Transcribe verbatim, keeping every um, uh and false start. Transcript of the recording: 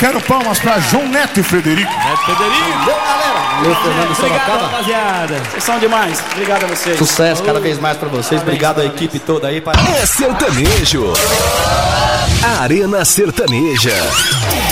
quero palmas pra João Neto e Frederico. Neto Frederico. Valeu, galera. Valeu, Fernando Obrigado, Sorocaba. rapaziada. Vocês são demais. Obrigado a vocês. Sucesso cada vez mais pra vocês. Obrigado à equipe toda aí. Para... É sertanejo. Arena Sertaneja.